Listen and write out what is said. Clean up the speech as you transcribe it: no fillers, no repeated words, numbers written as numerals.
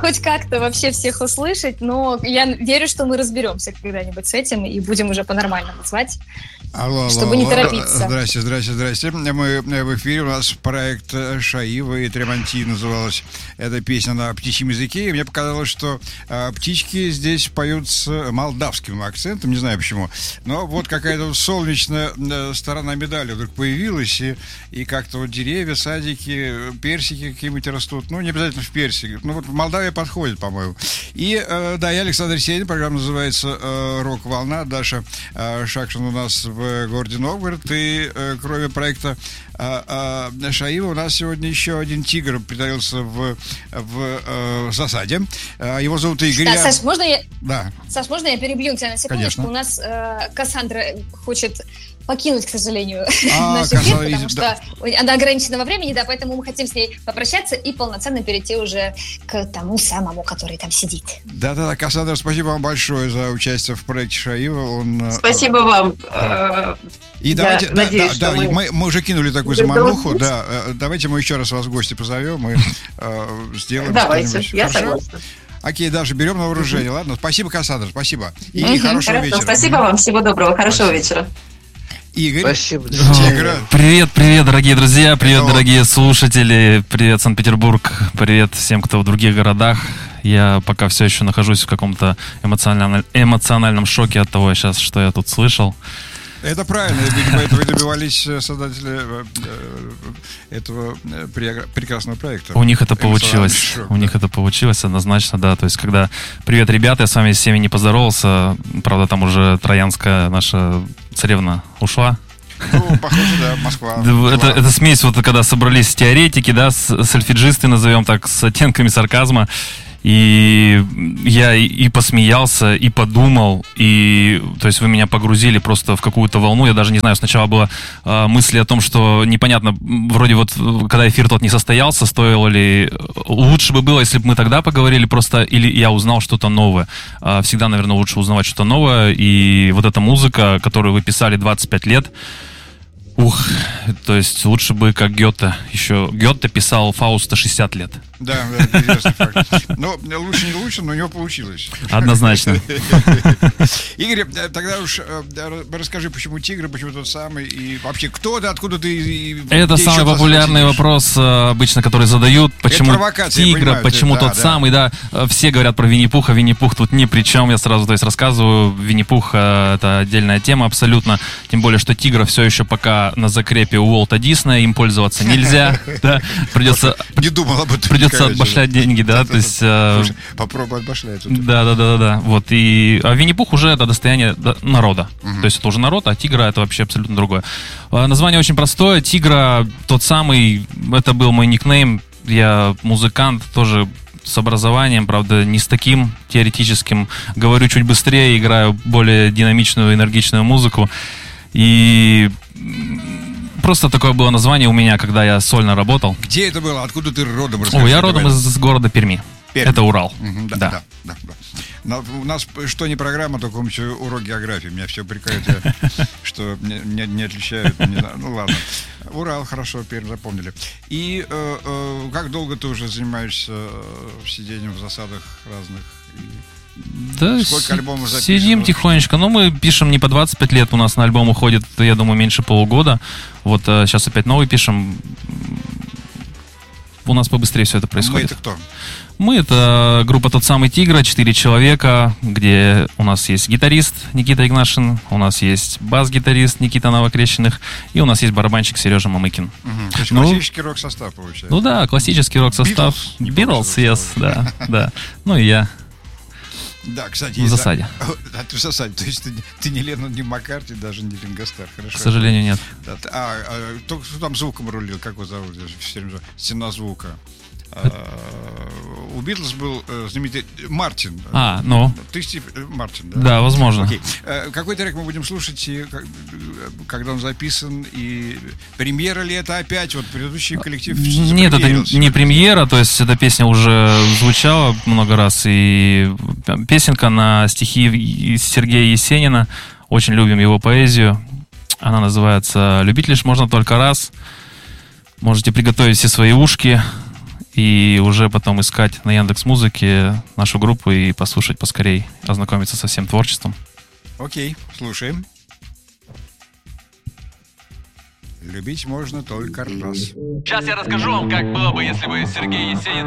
хоть как-то вообще всех услышать, но я верю, что мы разберемся когда-нибудь с этим и будем уже по-нормальному звать, чтобы не торопиться. Здрасте. Мы в эфире, у нас проект Шаива и Тремонти называлась эта песня на птичьем языке, и мне показалось, что птички здесь поют с молдавским акцентом, не знаю почему, но вот какая-то вот солнечная сторона медали вдруг появилась, и как-то вот деревья, садики, персики какие-нибудь растут, ну, не обязательно в персике, ну, вот в Молдавии подходит, по-моему. И, да, я Александр Сенин, программа называется «Рок-волна», Даша Шакшин у нас в городе Новгород, и кроме проекта Шаива у нас сегодня еще один тигр притаился в засаде. Его зовут Игорь. Да, Саш, можно я... Да. Саш, можно я перебью тебя на секундочку? Конечно. У нас Кассандра хочет покинуть, к сожалению, наш эфир, потому что она ограничена во времени, да, поэтому мы хотим с ней попрощаться и полноценно перейти уже к тому самому, который там сидит. Да, Кассандра, спасибо вам большое за участие в проекте Шаива. Спасибо вам. И давайте, надеюсь, мы уже кинули такую замануху, да, давайте мы еще раз вас в гости позовем и сделаем что-нибудь. Давайте, я согласна. Окей, Даша, берем на вооружение, ладно? Спасибо, Кассандра, спасибо. И хорошего вечера. Спасибо вам, всего доброго, хорошего вечера. Игорь. Спасибо. Привет, дорогие друзья, привет, дорогие слушатели, привет, Санкт-Петербург, привет всем, кто в других городах. Я пока все еще нахожусь в каком-то эмоциональном шоке от того, что я тут слышал. Это правильно, видимо, этого и добивались создатели этого прекрасного проекта. У них это получилось, это получилось однозначно, да, то есть когда «Привет, ребята, я с вами всеми не поздоровался», правда, там уже троянская наша царевна ушла. Ну, похоже, да, Москва. Это смесь, вот когда собрались теоретики, да, сольфеджисты, назовем так, с оттенками сарказма. И я и посмеялся, и подумал, и, то есть, вы меня погрузили просто в какую-то волну. Я даже не знаю, сначала была мысль о том, что непонятно, вроде вот, когда эфир тот не состоялся, стоило ли, лучше бы было, если бы мы тогда поговорили просто, или я узнал что-то новое. Всегда, наверное, лучше узнавать что-то новое, и вот эта музыка, которую вы писали 25 лет, то есть лучше бы как Гёте. Еще Гёте писал Фауста 60 лет. Да, это интересный факт. Но лучше не лучше, но у него получилось. Однозначно. Игорь, тогда уж расскажи, почему тигр, почему тот самый, и вообще кто ты, откуда ты? Это самый популярный вопрос обычно, который задают. Почему тигр, почему тот самый, да. Все говорят про Винни-Пуха, Винни-Пух тут ни при чем. Я сразу, то есть, рассказываю. Винни-Пух — это отдельная тема абсолютно. Тем более, что тигра все еще пока на закрепе у Уолта Диснея, им пользоваться нельзя. Придется отбашлять деньги, да, то есть... Попробуй отбашлять. Да. Вот, и Винни-Пух уже это достояние народа. То есть это уже народ, а тигра — это вообще абсолютно другое. Название очень простое. Тигра тот самый, это был мой никнейм. Я музыкант, тоже с образованием, правда, не с таким теоретическим. Говорю чуть быстрее, играю более динамичную, энергичную музыку. И... Просто такое было название у меня, когда я сольно работал. Где это было? Откуда ты родом? Я родом из города Перми. Это Урал. Да. У нас что не программа, только урок географии. Меня все упрекают, что не отличают. Ну ладно. Урал, хорошо, Пермь запомнили. И как долго ты уже занимаешься сидением в засадах разных? Да, сколько альбомов записано? Сидим тихонечко. Но мы пишем не по 25 лет. У нас на альбом уходит, я думаю, меньше полугода. Вот сейчас опять новый пишем. У нас побыстрее все это происходит. Мы это кто? Мы — это группа «Тот самый Тигра», 4 человека, где у нас есть гитарист Никита Игнашин, у нас есть бас-гитарист Никита Новокрещеных, и у нас есть барабанщик Сережа Мамыкин. То есть классический рок-состав получается? Ну да, классический рок-состав. Beatles, yes, да. Ну и я. Да, кстати, в засаде. Да, ты в засаде. То есть ты не Леннон, не Маккартни, даже не Ринго Старр. Хорошо. К сожалению, нет. Кто там звуком рулил? Как его зовут? Стена звука. У Битлз был знаменитый Мартин. Ты Стив Мартин, да? Да, возможно. Окей. Какой трек мы будем слушать, и когда он записан, и премьера ли это опять? Вот предыдущий коллектив... Нет, это не премьера, то есть эта песня уже звучала много раз, и песенка на стихи Сергея Есенина. Очень любим его поэзию. Она называется «Любить лишь можно только раз». Можете приготовить все свои ушки и уже потом искать на Яндекс.Музыке нашу группу и послушать поскорей, ознакомиться со всем творчеством. Окей, слушаем. Любить можно только раз. Сейчас я расскажу вам, как было бы, если бы Сергей Есенин